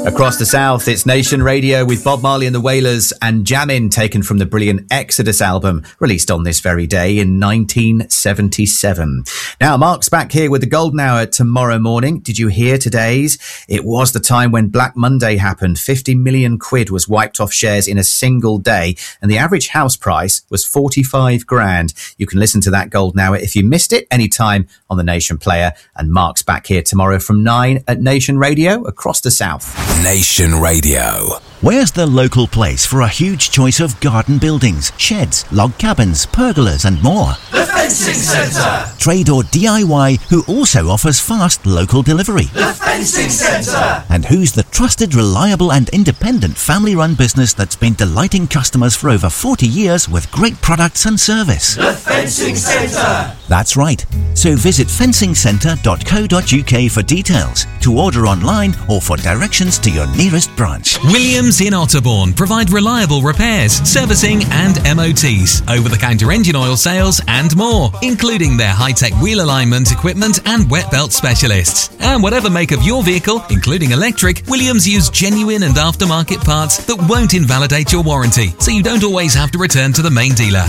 Across the South, it's Nation Radio with Bob Marley and the Wailers and Jammin', taken from the brilliant Exodus album, released on this very day in 1977. Now, Mark's back here with the Golden Hour tomorrow morning. Did you hear today's? It was the time when Black Monday happened. 50 million quid was wiped off shares in a single day, and the average house price was 45 grand. You can listen to that Golden Hour if you missed it anytime on the Nation Player, and Mark's back here tomorrow from 9 at Nation Radio across the South. Nation Radio. Where's the local place for a huge choice of garden buildings, sheds, log cabins, pergolas and more? The Fencing Centre. Trade or DIY, who also offers fast local delivery. The Fencing Centre. And who's the trusted, reliable and independent family-run business that's been delighting customers for over 40 years with great products and service? The Fencing Centre. That's right. So visit fencingcentre.co.uk for details, to order online or for directions to your nearest branch. Williams in Otterbourne provide reliable repairs, servicing and MOTs, over-the-counter engine oil sales and more, including their high-tech wheel alignment equipment and wet belt specialists. And whatever make of your vehicle, including electric, Williams use genuine and aftermarket parts that won't invalidate your warranty, so you don't always have to return to the main dealer.